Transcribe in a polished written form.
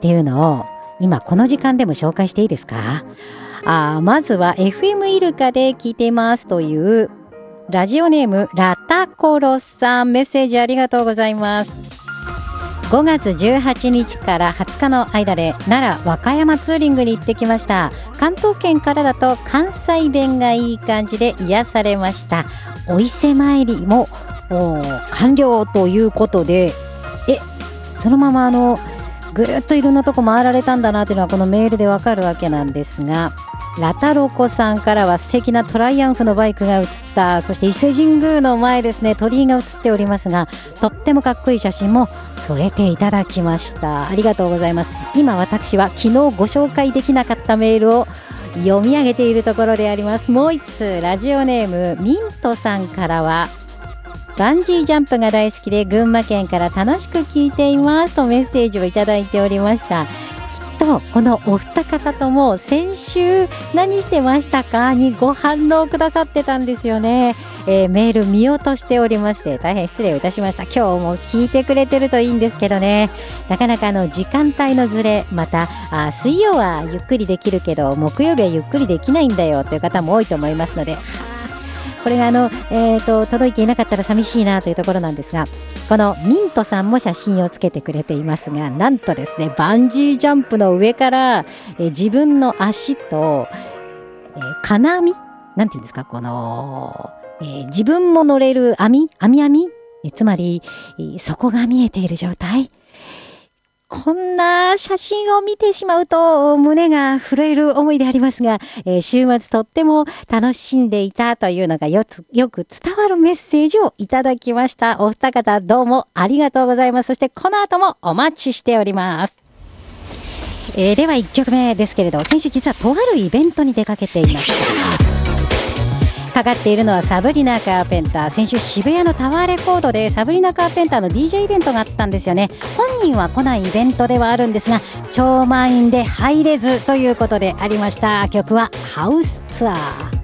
っていうのを今この時間でも紹介していいですか？まずは FM イルカで聞いていますというラジオネームラタコロさん、メッセージありがとうございます。5月18日から20日の間で奈良和歌山ツーリングに行ってきました。関東圏からだと関西弁がいい感じで癒されました。お伊勢参りも完了ということで、そのままぐるっといろんなとこ回られたんだなというのはこのメールでわかるわけなんですが、ラタロコさんからは素敵なトライアンフのバイクが写った、そして伊勢神宮の前ですね、鳥居が写っておりますが、とってもかっこいい写真も添えていただきました。ありがとうございます。今私は昨日ご紹介できなかったメールを読み上げているところであります。もう一つラジオネームミントさんからは、バンジージャンプが大好きで群馬県から楽しく聞いていますとメッセージをいただいておりました。とこのお二方とも先週何してましたかにご反応くださってたんですよね。メール見落としておりまして大変失礼をいたしました。今日も聞いてくれてるといいんですけどね、なかなか時間帯のずれ、また水曜はゆっくりできるけど木曜日はゆっくりできないんだよという方も多いと思いますので、これが届いていなかったら寂しいなというところなんですが、このミントさんも写真をつけてくれていますが、なんとですね、バンジージャンプの上から、自分の足と、金網なんていうんですか、自分も乗れる網、つまり底が見えている状態、こんな写真を見てしまうと胸が震える思いでありますが、週末とっても楽しんでいたというのがよく伝わるメッセージをいただきました。お二方どうもありがとうございます。そしてこの後もお待ちしております。では1曲目ですけれど、先週実はとあるイベントに出かけていました。かかっているのはサブリナ・カーペンター。先週渋谷のタワーレコードでサブリナ・カーペンターの DJ イベントがあったんですよね。本人は来ないイベントではあるんですが、超満員で入れずということでありました。曲はハウスツアー。